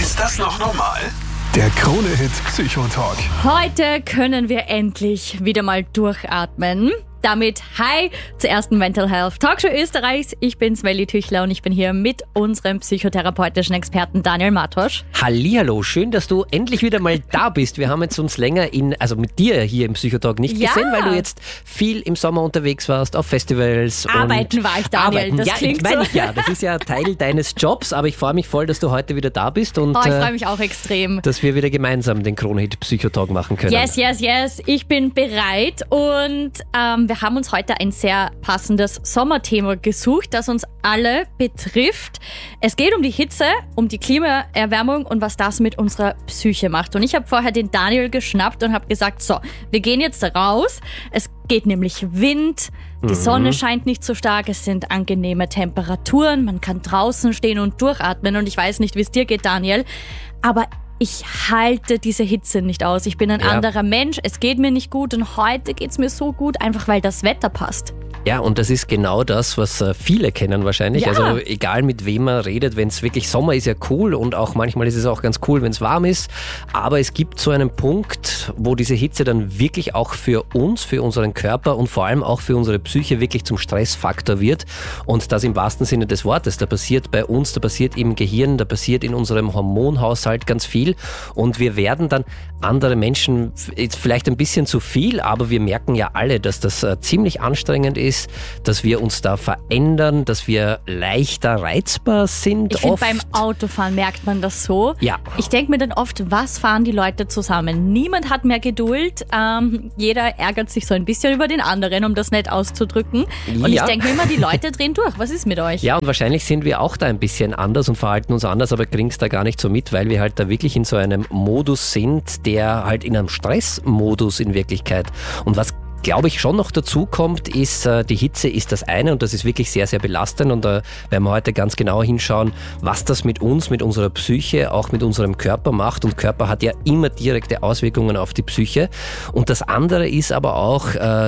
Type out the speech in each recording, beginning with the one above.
Ist das noch normal? Der Krone-Hit Psychotalk. Heute können wir endlich wieder mal durchatmen. Damit hi zur ersten Mental Health Talkshow Österreichs. Ich bin Smelly Tüchler und ich bin hier mit unserem psychotherapeutischen Experten Daniel Matosch. Hallihallo, schön, dass du endlich wieder mal da bist. Wir haben jetzt uns länger mit dir hier im Psychotalk nicht gesehen, weil du jetzt viel im Sommer unterwegs warst, auf Festivals. Arbeiten war ich, Daniel. Das klingt so. Ja, das ist ja Teil deines Jobs, aber ich freue mich voll, dass du heute wieder da bist. Und, ich freue mich auch extrem. Dass wir wieder gemeinsam den Krone-Hit Psychotalk machen können. Yes. Ich bin bereit und wir haben uns heute ein sehr passendes Sommerthema gesucht, das uns alle betrifft. Es geht um die Hitze, um die Klimaerwärmung und was das mit unserer Psyche macht. Und ich habe vorher den Daniel geschnappt und habe gesagt, so, wir gehen jetzt raus. Es geht nämlich Wind, die Sonne scheint nicht so stark, es sind angenehme Temperaturen, man kann draußen stehen und durchatmen. Und ich weiß nicht, wie es dir geht, Daniel, aber ich halte diese Hitze nicht aus. Ich bin ein anderer Mensch, es geht mir nicht gut und heute geht es mir so gut, einfach weil das Wetter passt. Ja, und das ist genau das, was viele kennen wahrscheinlich. Ja. Also egal mit wem man redet, wenn es wirklich Sommer ist, ja cool und auch manchmal ist es auch ganz cool, wenn es warm ist. Aber es gibt so einen Punkt, wo diese Hitze dann wirklich auch für uns, für unseren Körper und vor allem auch für unsere Psyche wirklich zum Stressfaktor wird. Und das im wahrsten Sinne des Wortes. Da passiert bei uns, da passiert im Gehirn, da passiert in unserem Hormonhaushalt ganz viel. Und wir werden dann andere Menschen, vielleicht ein bisschen zu viel, aber wir merken ja alle, dass das ziemlich anstrengend ist, dass wir uns da verändern, dass wir leichter reizbar sind. Ich finde, beim Autofahren merkt man das so. Ja. Ich denke mir dann oft, was fahren die Leute zusammen? Niemand hat mehr Geduld. Jeder ärgert sich so ein bisschen über den anderen, um das nett auszudrücken. Und ich denke mir immer, die Leute drehen durch. Was ist mit euch? Ja, und wahrscheinlich sind wir auch da ein bisschen anders und verhalten uns anders, aber kriegen es da gar nicht so mit, weil wir halt da wirklich in so einem Modus sind, der halt in einem Stressmodus in Wirklichkeit. Und was glaube ich schon noch dazu kommt, ist, die Hitze ist das eine und das ist wirklich sehr, sehr belastend und da werden wir heute ganz genau hinschauen, was das mit uns, mit unserer Psyche, auch mit unserem Körper macht und Körper hat ja immer direkte Auswirkungen auf die Psyche und das andere ist aber auch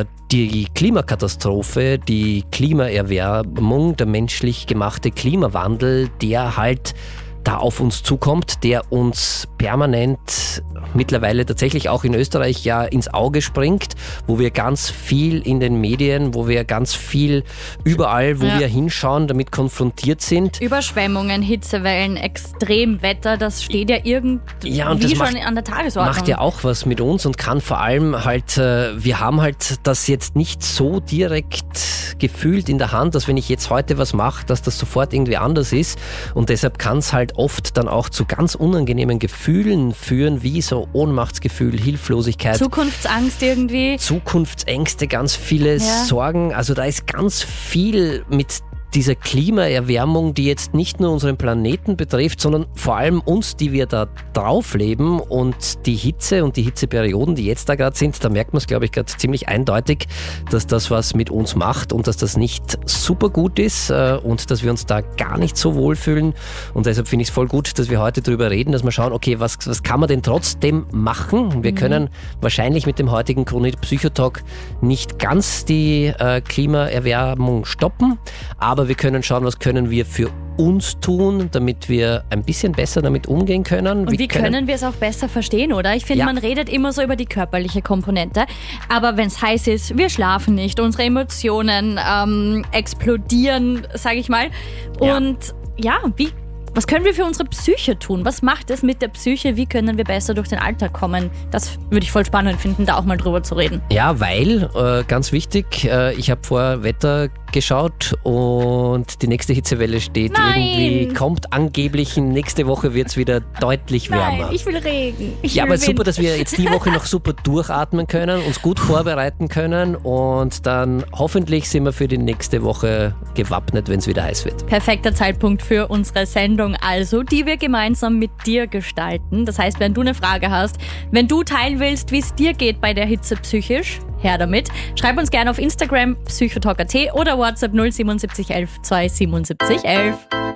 die Klimakatastrophe, die Klimaerwärmung, der menschlich gemachte Klimawandel, der halt da auf uns zukommt, der uns permanent mittlerweile tatsächlich auch in Österreich ja ins Auge springt, wo wir ganz viel in den Medien, wo wir ganz viel überall, wo wir hinschauen, damit konfrontiert sind. Überschwemmungen, Hitzewellen, Extremwetter, das steht ja irgendwie schon an der Tagesordnung. Macht ja auch was mit uns und kann vor allem halt, wir haben halt das jetzt nicht so direkt gefühlt in der Hand, dass wenn ich jetzt heute was mache, dass das sofort irgendwie anders ist und deshalb kann es halt oft dann auch zu ganz unangenehmen Gefühlen führen, wie so Ohnmachtsgefühl, Hilflosigkeit. Zukunftsangst irgendwie. Zukunftsängste, ganz viele Sorgen. Also da ist ganz viel mit dieser Klimaerwärmung, die jetzt nicht nur unseren Planeten betrifft, sondern vor allem uns, die wir da drauf leben und die Hitze und die Hitzeperioden, die jetzt da gerade sind, da merkt man es, glaube ich, gerade ziemlich eindeutig, dass das was mit uns macht und dass das nicht super gut ist und dass wir uns da gar nicht so wohlfühlen und deshalb finde ich es voll gut, dass wir heute drüber reden, dass wir schauen, okay, was kann man denn trotzdem machen? Wir können wahrscheinlich mit dem heutigen Krone-Hit Psychotalk nicht ganz die Klimaerwärmung stoppen, aber wir können schauen, was können wir für uns tun, damit wir ein bisschen besser damit umgehen können. Und wie können wir es auch besser verstehen, oder? Ich finde, man redet immer so über die körperliche Komponente, aber wenn es heiß ist, wir schlafen nicht, unsere Emotionen explodieren, sage ich mal. Und was können wir für unsere Psyche tun? Was macht es mit der Psyche? Wie können wir besser durch den Alltag kommen? Das würde ich voll spannend finden, da auch mal drüber zu reden. Ja, weil, ganz wichtig, ich habe vor Wetter geschaut und die nächste Hitzewelle steht kommt angeblich, nächste Woche wird es wieder deutlich wärmer. Nein, ich will Regen. Aber super, dass wir jetzt die Woche noch super durchatmen können, uns gut vorbereiten können und dann hoffentlich sind wir für die nächste Woche gewappnet, wenn es wieder heiß wird. Perfekter Zeitpunkt für unsere Sendung also, die wir gemeinsam mit dir gestalten. Das heißt, wenn du eine Frage hast, wenn du teilen willst, wie es dir geht bei der Hitze psychisch, her damit. Schreib uns gerne auf Instagram psychotalk.at oder WhatsApp 07711 27711.